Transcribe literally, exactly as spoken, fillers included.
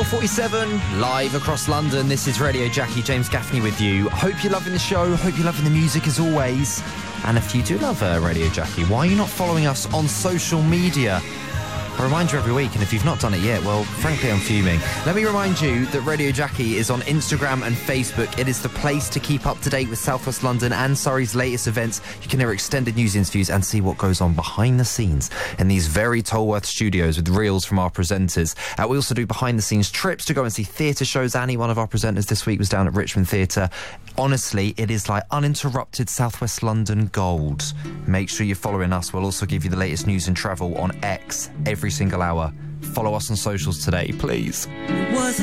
forty-seven, live across London. This is Radio Jackie, James Gaffney with you. Hope you're loving the show, hope you're loving the music as always. And if you do love uh, Radio Jackie, why are you not following us on social media? I remind you every week, and if you've not done it yet, well, frankly, I'm fuming. Let me remind you that Radio Jackie is on Instagram and Facebook. It is the place to keep up to date with South West London and Surrey's latest events. You can hear extended news interviews and see what goes on behind the scenes in these very Tolworth studios with reels from our presenters. Uh, we also do behind-the-scenes trips to go and see theatre shows. Annie, one of our presenters this week, was down at Richmond Theatre. Honestly, it is like uninterrupted South West London gold. Make sure you're following us. We'll also give you the latest news and travel on X every single hour. Follow us on socials today, please.